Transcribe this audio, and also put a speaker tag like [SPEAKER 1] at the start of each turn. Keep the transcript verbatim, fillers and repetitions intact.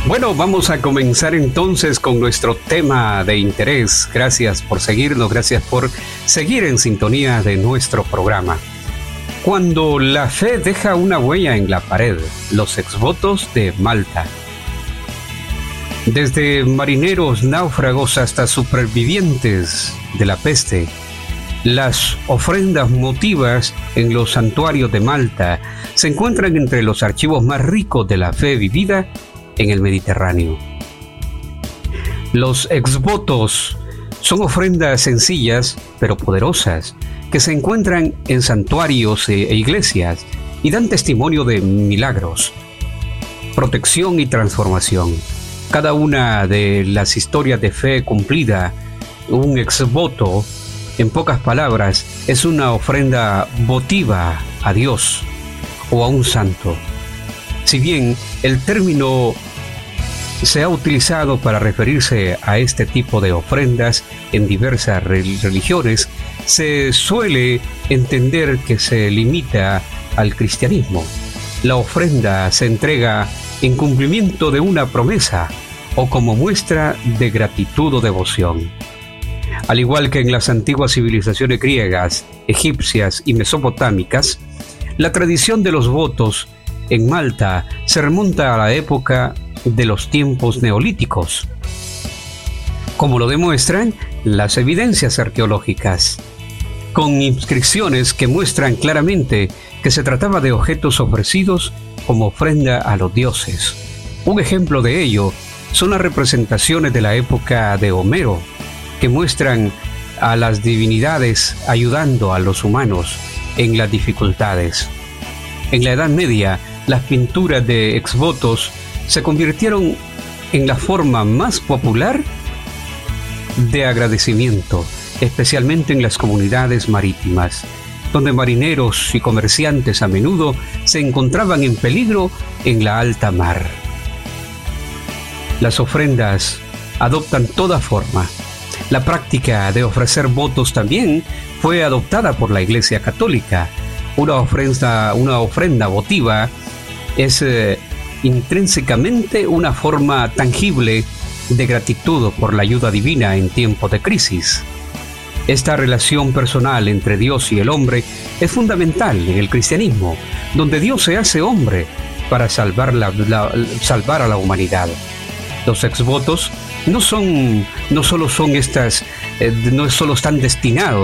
[SPEAKER 1] Bueno, vamos a comenzar entonces con nuestro tema de interés. Gracias por seguirnos, gracias por seguir en sintonía de nuestro programa. Cuando la fe deja una huella en la pared, los exvotos de Malta. Desde marineros náufragos hasta supervivientes de la peste, las ofrendas votivas en los santuarios de Malta se encuentran entre los archivos más ricos de la fe vivida en el Mediterráneo. Los exvotos son ofrendas sencillas pero poderosas que se encuentran en santuarios e iglesias y dan testimonio de milagros, protección y transformación. Cada una de las historias de fe cumplida, un exvoto, en pocas palabras, es una ofrenda votiva a Dios o a un santo. Si bien el término se ha utilizado para referirse a este tipo de ofrendas en diversas religiones, se suele entender que se limita al cristianismo. La ofrenda se entrega en cumplimiento de una promesa o como muestra de gratitud o devoción. Al igual que en las antiguas civilizaciones griegas, egipcias y mesopotámicas, la tradición de los votos en Malta se remonta a la época de los tiempos neolíticos, como lo demuestran las evidencias arqueológicas, con inscripciones que muestran claramente que se trataba de objetos ofrecidos como ofrenda a los dioses. Un ejemplo de ello son las representaciones de la época de Homero, que muestran a las divinidades ayudando a los humanos en las dificultades. En la Edad Media, las pinturas de exvotos se convirtieron en la forma más popular de agradecimiento, especialmente en las comunidades marítimas, donde marineros y comerciantes a menudo se encontraban en peligro en la alta mar. Las ofrendas adoptan toda forma. La práctica de ofrecer votos también fue adoptada por la Iglesia Católica. Una ofrenda, una ofrenda votiva es eh, intrínsecamente una forma tangible de gratitud por la ayuda divina en tiempos de crisis. Esta relación personal entre Dios y el hombre es fundamental en el cristianismo, donde Dios se hace hombre para salvar, la, la, salvar a la humanidad. Los exvotos no son, no solo son estas, eh, no solo están destinados